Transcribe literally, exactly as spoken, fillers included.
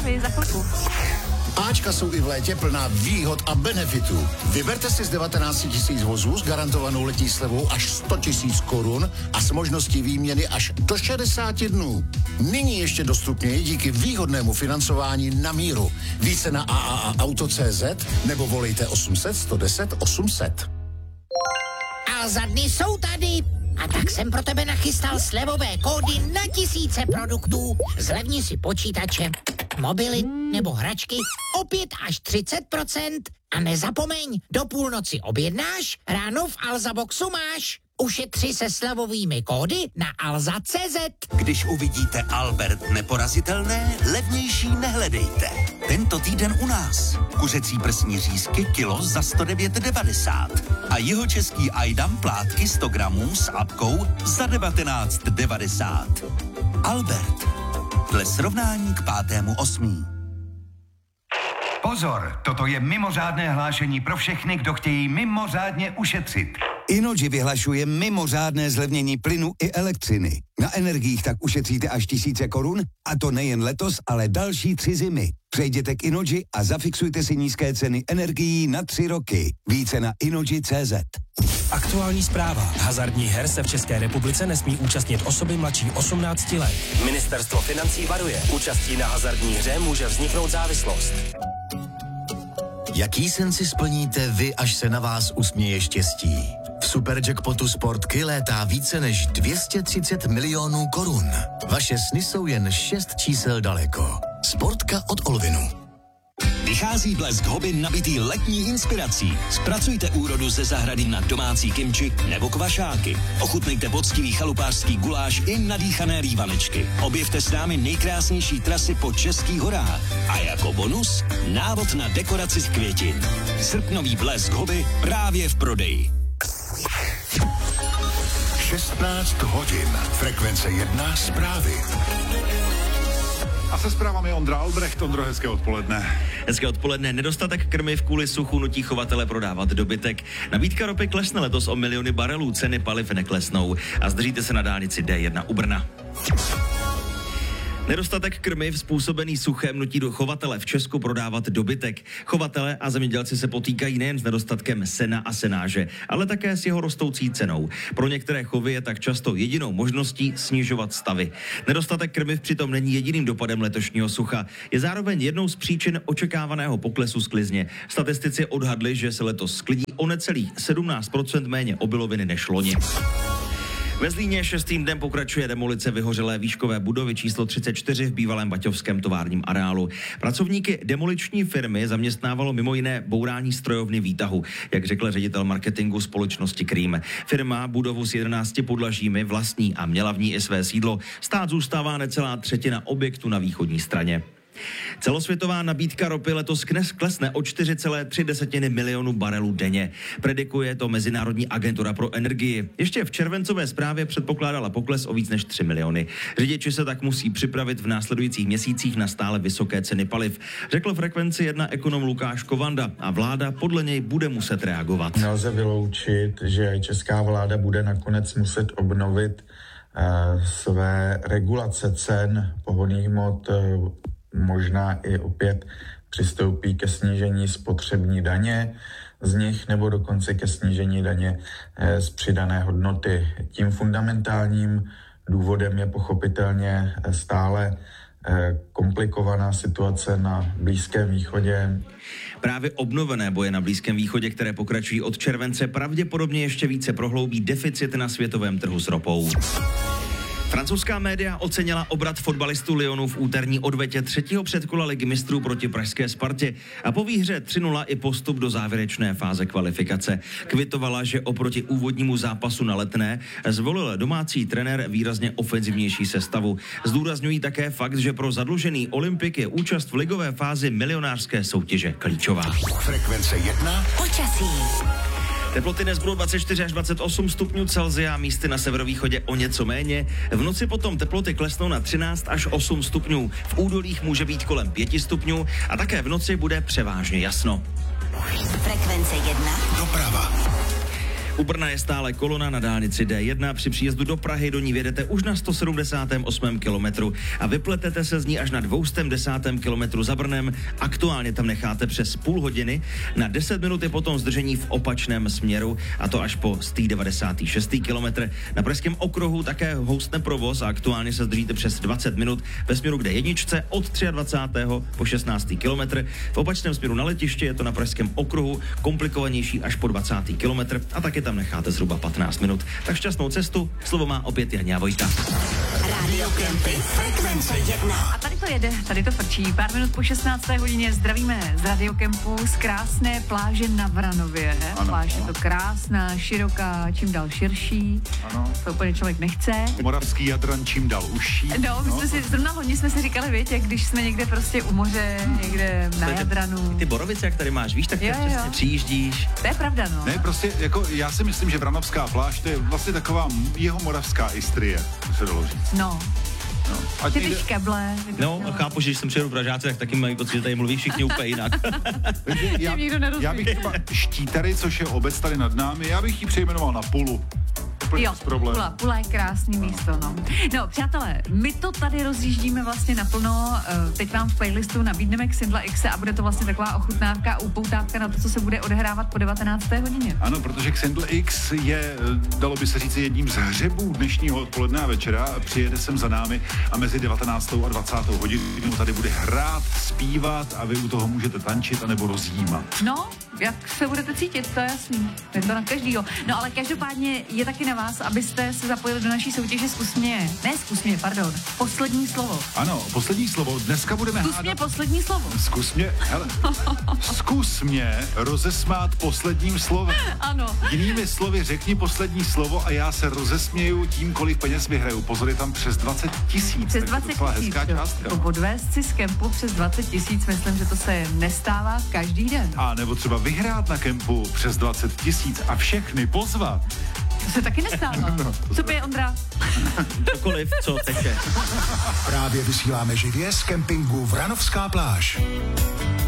si za chvilku. Ačka jsou i v létě plná výhod a benefitů. Vyberte si z devatenáct tisíc vozů s garantovanou letní slevou až sto tisíc korun a s možností výměny až do šedesáti dnů. Nyní ještě dostupněji díky výhodnému financování na míru. Více na a a a auto tečka cé zet nebo volejte osm set, sto deset, osm set. A za dny jsou tady. A tak jsem pro tebe nachystal slevové kódy na tisíce produktů. Zlevni si počítače, mobily nebo hračky o pět až třicet procent. A nezapomeň, do půlnoci objednáš, ráno v Alza Boxu máš. Ušetři se slevovými kódy na alza tečka cé zet. Když uvidíte Albert neporazitelné, levnější nehledejte. Tento týden u nás. Kuřecí prsní řízky kilo za sto devět devadesát. A jihočeský Ajdam plátky sto gramů s apkou za devatenáct devadesát. Albert. Dle srovnání k pátému osmí. Pozor, toto je mimořádné hlášení pro všechny, kdo chtějí mimořádně ušetřit. Innogy vyhlašuje mimořádné zlevnění plynu i elektřiny. Na energiích tak ušetříte až tisíce korun, a to nejen letos, ale další tři zimy. Přejděte k Innogy a zafixujte si nízké ceny energií na tři roky. Více na innogy tečka cé zet. Aktuální zpráva. Hazardních her se v České republice nesmí účastnit osoby mladší osmnácti let. Ministerstvo financí varuje. Účastí na hazardní hře může vzniknout závislost. Jaký sen si splníte vy, až se na vás usměje štěstí? V Superjackpotu Sportky létá více než dvě stě třicet milionů korun. Vaše sny jsou jen šest čísel daleko. Sportka od Olvinu. Vychází Blesk Hobby nabitý letní inspirací. Zpracujte úrodu ze zahrady na domácí kimči nebo kvašáky. Ochutnejte poctivý chalupářský guláš i nadýchané rývanečky. Objevte s námi nejkrásnější trasy po českých horách. A jako bonus návod na dekoraci z květin. Srpnový Blesk Hobby právě v prodeji. šestnáct hodin. Frekvence jedna zprávy. A se zprávami Ondra Albrecht. Ondro, hezké odpoledne. Hezké odpoledne. Nedostatek krmiv kvůli suchu nutí chovatele prodávat dobytek. Nabídka ropy klesne letos o miliony barelů, ceny paliv neklesnou. A zdržíte se na dálnici D jedna u Brna. Nedostatek krmiv způsobený suchem nutí do chovatele v Česku prodávat dobytek. Chovatele a zemědělci se potýkají nejen s nedostatkem sena a senáže, ale také s jeho rostoucí cenou. Pro některé chovy je tak často jedinou možností snižovat stavy. Nedostatek krmiv přitom není jediným dopadem letošního sucha. Je zároveň jednou z příčin očekávaného poklesu sklizně. Statistici odhadli, že se letos sklidí o necelých sedmnáct procent méně obiloviny než loni. Ve Zlíně šestým dnem pokračuje demolice vyhořelé výškové budovy číslo třicet čtyři v bývalém baťovském továrním areálu. Pracovníky demoliční firmy zaměstnávalo mimo jiné bourání strojovny výtahu, jak řekl ředitel marketingu společnosti Krým. Firma budovu s jedenácti podlažími vlastní a měla v ní i své sídlo. Stát zůstává necelá třetina objektu na východní straně. Celosvětová nabídka ropy letos klesne o čtyři celé tři milionu barelů denně. Predikuje to Mezinárodní agentura pro energii. Ještě v červencové zprávě předpokládala pokles o víc než tři miliony. Řidiči se tak musí připravit v následujících měsících na stále vysoké ceny paliv, řekl Frekvenci jedna ekonom Lukáš Kovanda, a vláda podle něj bude muset reagovat. Nelze vyloučit, že česká vláda bude nakonec muset obnovit uh, své regulace cen pohonných hmot, uh, možná i opět přistoupí ke snížení spotřební daně z nich nebo dokonce ke snížení daně z přidané hodnoty. Tím fundamentálním důvodem je pochopitelně stále komplikovaná situace na Blízkém východě. Právě obnovené boje na Blízkém východě, které pokračují od července, pravděpodobně ještě více prohloubí deficit na světovém trhu s ropou. Francouzská média ocenila obrat fotbalistů Lyonu v úterní odvetě třetího předkola ligy mistrů proti pražské Spartě a po výhře tři nula i postup do závěrečné fáze kvalifikace. Kvitovala, že oproti úvodnímu zápasu na Letné zvolil domácí trenér výrazně ofenzivnější sestavu. Zdůrazňují také fakt, že pro zadlužený Olympik je účast v ligové fázi milionářské soutěže klíčová. Frekvence jedna. Počasí. Teploty dnes budou dvacet čtyři až dvacet osm stupňů Celsia, místy na severovýchodě o něco méně. V noci potom teploty klesnou na třináct až osm stupňů. V údolích může být kolem pět stupňů a také v noci bude převážně jasno. Frekvence jedna. Doprava. U Brna je stále kolona na dálnici D jedna. Při příjezdu do Prahy do ní vědete už na sto sedmdesátém osmém kilometru a vypletete se z ní až na dvě stě desátém kilometru za Brnem. Aktuálně tam necháte přes půl hodiny. Na deset minut je potom zdržení v opačném směru, a to až po sto devadesátém šestém kilometru. Na pražském okruhu také houstne provoz a aktuálně se zdržíte přes dvacet minut ve směru k D jedničce od dvacátého třetího po šestnáctý kilometr. V opačném směru na letiště je to na pražském okruhu komplikovanější až po dvacátý kilometr a taky tam necháte zhruba patnáct minut. Tak šťastnou cestu, slovo má opět Jaňa Vojta. Radio Kempy, frekvence jedna. A tady to jede, tady to frčí. Pár minut po šestnácté hodině zdravíme z Radio Kempu z krásné pláže na Vranově. Ano, Pláž je ano. to krásná, široká, čím dál širší. Ano. To úplně člověk nechce. Moravský Jadran čím dál užší. No, my jsme si, zrovna hodně jsme si říkali, víte, když jsme někde prostě u moře, někde na Jadranu. Ty borovice, jak tady máš, víš, tak Jo, tak přesně jo. přijíždíš. To je pravda, no. Ne, prostě jako já si myslím, že Vranovská pláž to je vlastně taková jeho moravská Istrie, to se dalo říct. No. No. Ať Ty nejde, víš keble. No, chápu, že když jsem přijedu Pražáci, tak taky mají pocit, že tady mluví všichni úplně jinak. takže já, Tím nikdo nerozumí. já bych třeba Štítary, což je obec tady nad námi, já bych ji přejmenoval na Pulu. Úplně Jo, bez problémů. Pula, Pula je krásný no. místo, no. No, přátelé, my to tady rozjíždíme vlastně naplno. Teď vám v playlistu nabídneme Xindla X a bude to vlastně taková ochutnávka, upoutávka na to, co se bude odehrávat po devatenácté hodině. Ano, protože Xindl X je, dalo by se říct, jedním z hřebů dnešního odpoledne a večera. Přijede sem za námi a mezi devatenáctou a dvacátou hodinou tady bude hrát, zpívat a vy u toho můžete tančit anebo rozjímat. No, jak se budete cítit, to je jasný. Je to na každýho. No ale každopádně je taky na vás, abyste se zapojili do naší soutěže Zkus mě. Ne Zkus mě, pardon. Poslední slovo. Ano, poslední slovo. Dneska budeme Zkus hádat... mě poslední slovo. Zkus mě, hele, zkus mě rozesmát posledním slovem. Ano. Jinými slovy, řekni poslední slovo a já se rozesměju tím, kolik peněz vyhraju. Pozor, je tam přes dvacet tisíc. Přes dvacet tisíc. Hezká částka. Odvést si z kempu přes dvacet tisíc, myslím, že to se nestává každý den. A nebo třeba vyhrát na kempu přes dvacet tisíc a všechny pozvat. To se taky nestává. Co pije Ondra? Cokoliv, co teče. Právě vysíláme živě z kempingu Vranovská pláž.